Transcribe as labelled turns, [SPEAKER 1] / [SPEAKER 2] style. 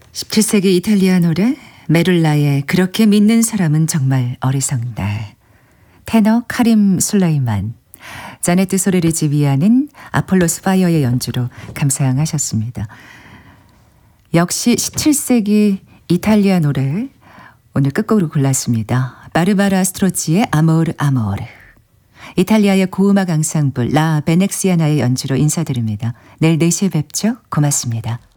[SPEAKER 1] 17세기 이탈리아 노래 메룰라의 그렇게 믿는 사람은 정말 어리석다. 테너 카림 술레이만, 자네트 소리를 지휘하는 아폴로스 파이어의 연주로 감상하셨습니다. 역시 17세기 이탈리아 노래 오늘 끝곡으로 골랐습니다. 바르바라 스트로치의 아모르 아모르. 이탈리아의 고음악 앙상블 라 베넥시아나의 연주로 인사드립니다. 내일 4시에 뵙죠. 고맙습니다.